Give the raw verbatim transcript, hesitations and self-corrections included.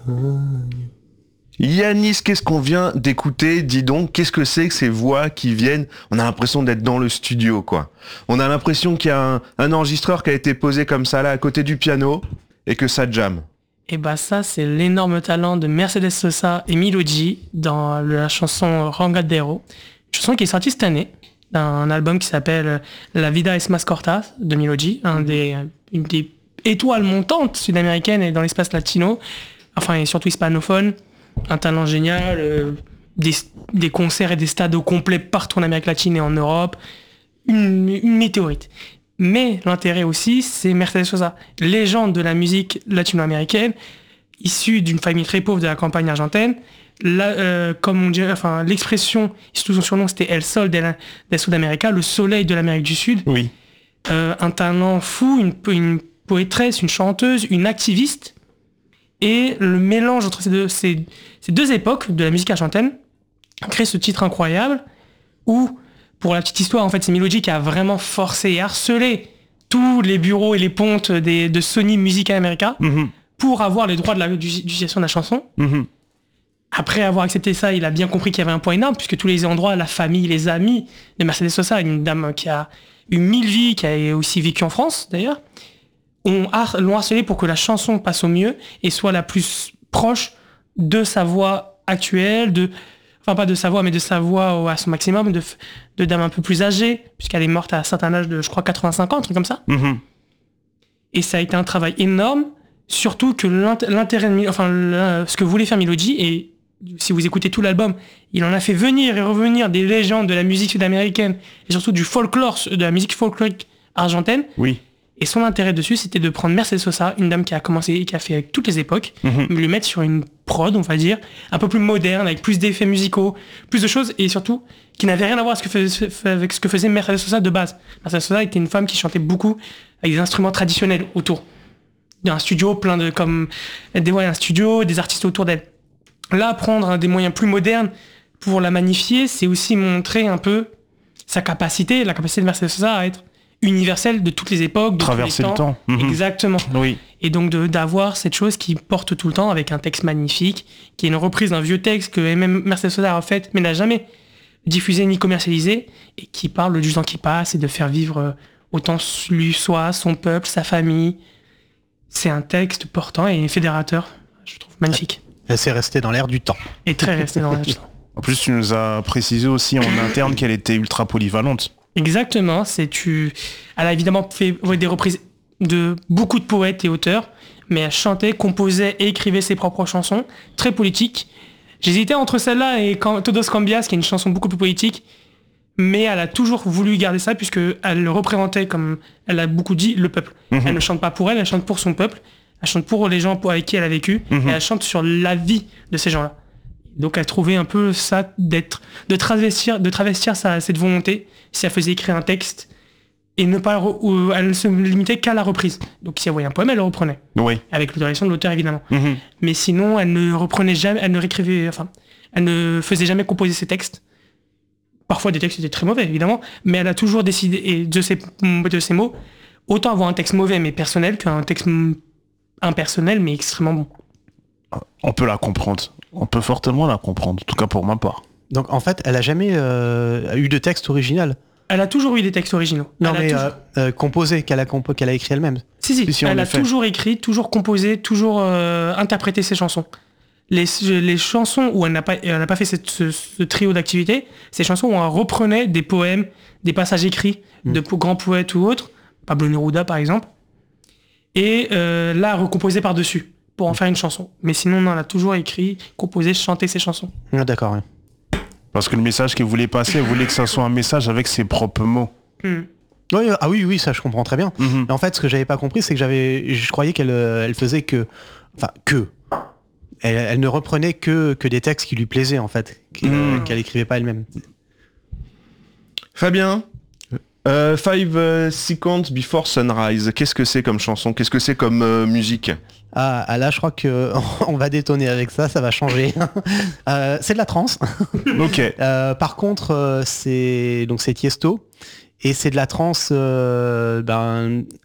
Yanis, qu'est-ce qu'on vient d'écouter? Dis donc, qu'est-ce que c'est que ces voix qui viennent? On a l'impression d'être dans le studio, quoi. On a l'impression qu'il y a un, un enregistreur qui a été posé comme ça, là, à côté du piano, et que ça jamme. Et bah ça, c'est l'énorme talent de Mercedes Sosa et Milo G dans la chanson Rangadero. Une chanson qui est sortie cette année, d'un album qui s'appelle La Vida es más corta de Milo G, un des, une des étoiles montantes sud-américaines et dans l'espace latino, enfin et surtout hispanophone. Un talent génial, euh, des, des concerts et des stades au complet partout en Amérique latine et en Europe, une, une météorite. Mais l'intérêt aussi, c'est Mercedes Sosa, légende de la musique latino-américaine, issue d'une famille très pauvre de la campagne argentine. La, euh, comme on dirait, enfin, l'expression, surtout son surnom, c'était El Sol de, de Sud-América, le soleil de l'Amérique du Sud. Oui. Euh, un talent fou, une, une poétresse, une chanteuse, une activiste. Et le mélange entre ces deux, ces, ces deux époques de la musique argentine crée ce titre incroyable où, pour la petite histoire, en fait, c'est Milo G qui a vraiment forcé et harcelé tous les bureaux et les pontes des, de Sony Music America mm-hmm. pour avoir les droits de la, d'utilisation de la chanson. Mm-hmm. Après avoir accepté ça, il a bien compris qu'il y avait un point énorme puisque tous les endroits, la famille, les amis de Mercedes Sosa, une dame qui a eu mille vies, qui a aussi vécu en France d'ailleurs, On har- l'ont harcelé pour que la chanson passe au mieux et soit la plus proche de sa voix actuelle, de, enfin pas de sa voix, mais de sa voix à son maximum, de, de dame un peu plus âgée, puisqu'elle est morte à un certain âge de, je crois, quatre-vingt-cinq ans, un truc comme ça. Mm-hmm. Et ça a été un travail énorme, surtout que l'intérêt, de, enfin, le, ce que voulait faire Milo G, et si vous écoutez tout l'album, il en a fait venir et revenir des légendes de la musique sud-américaine, et surtout du folklore, de la musique folklorique argentine. Oui. Et son intérêt dessus, c'était de prendre Mercedes Sosa, une dame qui a commencé et qui a fait avec toutes les époques, mm-hmm. mais lui mettre sur une prod, on va dire, un peu plus moderne, avec plus d'effets musicaux, plus de choses, et surtout, qui n'avait rien à voir avec ce que faisait, avec ce que faisait Mercedes Sosa de base. Mercedes Sosa était une femme qui chantait beaucoup avec des instruments traditionnels autour. Un studio plein de, comme, des, ouais, un studio, des artistes autour d'elle. Là, prendre des moyens plus modernes pour la magnifier, c'est aussi montrer un peu sa capacité, la capacité de Mercedes Sosa à être universelle de toutes les époques, de traverser tous les temps. le temps. Mmh. Exactement. Oui. Et donc de, d'avoir cette chose qui porte tout le temps avec un texte magnifique, qui est une reprise d'un vieux texte que même Mercedes Sosa a fait, mais n'a jamais diffusé ni commercialisé, et qui parle du temps qui passe et de faire vivre autant lui, soi, son peuple, sa famille. C'est un texte portant et fédérateur, je trouve magnifique. Elle s'est restée dans l'air du temps. Et très restée dans l'air du temps. En plus, tu nous as précisé aussi en interne qu'elle était ultra polyvalente. Exactement, c'est tu. Elle a évidemment fait ouais, des reprises de beaucoup de poètes et auteurs, mais elle chantait, composait et écrivait ses propres chansons, très politiques. J'hésitais entre celle-là et Todos Cambias, qui est une chanson beaucoup plus politique, mais elle a toujours voulu garder ça puisque elle le représentait, comme elle a beaucoup dit, le peuple. Mm-hmm. Elle ne chante pas pour elle, elle chante pour son peuple, elle chante pour les gens avec qui elle a vécu, mm-hmm. et elle chante sur la vie de ces gens-là. Donc elle trouvait un peu ça d'être, de travestir, de travestir sa, cette volonté si elle faisait écrire un texte et ne pas, ou elle ne se limitait qu'à la reprise. Donc si elle voyait un poème, elle le reprenait. Oui. Avec l'autorisation de l'auteur évidemment. Mm-hmm. Mais sinon, elle ne reprenait jamais, elle ne réécrivait, enfin, elle ne faisait jamais composer ses textes. Parfois des textes étaient très mauvais évidemment, mais elle a toujours décidé, et de ses, de ses mots, autant avoir un texte mauvais mais personnel qu'un texte impersonnel mais extrêmement bon. On peut la comprendre. On peut fortement la comprendre, en tout cas pour ma part. Donc en fait, elle a jamais euh, eu de texte original. Elle a toujours eu des textes originaux. Non elle mais toujours... euh, euh, composé, qu'elle a, compo- qu'elle a écrit elle-même. Si, si, si, si elle a effet. toujours écrit, toujours composé, toujours euh, interprété ses chansons. Les, les chansons où elle n'a pas, elle n'a pas fait cette, ce, ce trio d'activités, ces chansons où elle reprenait des poèmes, des passages écrits mmh. de grands poètes ou autres, Pablo Neruda par exemple, et euh, là recomposé par-dessus pour en mmh. faire une chanson. Mais sinon, non, elle a toujours écrit, composé, chanté ses chansons. Ah, d'accord, ouais. Parce que le message qu'elle voulait passer, elle voulait que ça soit un message avec ses propres mots. Mmh. Oui, ah oui, oui, ça je comprends très bien. Mmh. Mais en fait, ce que j'avais pas compris, c'est que j'avais, je croyais qu'elle, elle faisait que, enfin que, elle, elle ne reprenait que que des textes qui lui plaisaient en fait, qu'elle, mmh. qu'elle écrivait pas elle-même. Fabien, euh, Five uh, Seconds Before Sunrise, qu'est-ce que c'est comme chanson? Qu'est-ce que c'est comme euh, musique? Ah, ah, là, je crois que on va détonner avec ça, ça va changer. euh, c'est de la trance. Ok. Euh, par contre, euh, c'est donc c'est Tiesto et c'est de la trance. Euh, ben,